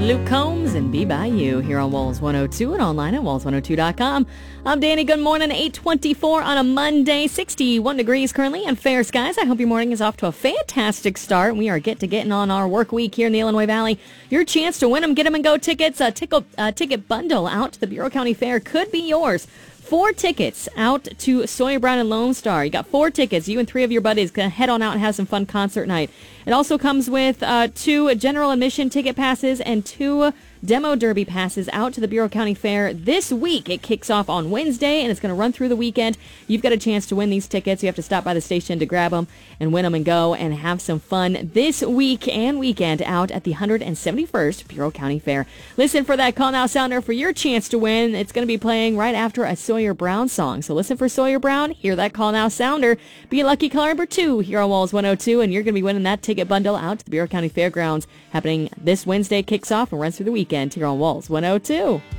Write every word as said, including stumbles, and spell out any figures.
Luke Combs and Be By You here on Walls one oh two and online at walls one oh two dot com. I'm Danny. Good morning. eight twenty-four on a Monday, sixty-one degrees currently and fair skies. I hope your morning is off to a fantastic start. We are get to getting on our work week here in the Illinois Valley. Your chance to win them, get them and go tickets. A ticket, a ticket bundle out to the Bureau County Fair could be yours. Four tickets out to Sawyer Brown and Lone Star. You got four tickets. You and three of your buddies can head on out and have some fun concert night. It also comes with uh, two general admission ticket passes and two demo derby passes out to the Bureau County Fair this week. It kicks off on Wednesday, and it's going to run through the weekend. You've got a chance to win these tickets. You have to stop by the station to grab them and win them and go and have some fun this week and weekend out at the one hundred seventy-first Bureau County Fair. Listen for that call now sounder for your chance to win. It's going to be playing right after a Sawyer Brown song. So listen for Sawyer Brown, hear that call now sounder, be lucky caller number two here on Walls one oh two, and you're going to be winning that ticket bundle out to the Bureau County Fairgrounds happening this Wednesday. Kicks off and runs through the weekend here on Walls one oh two.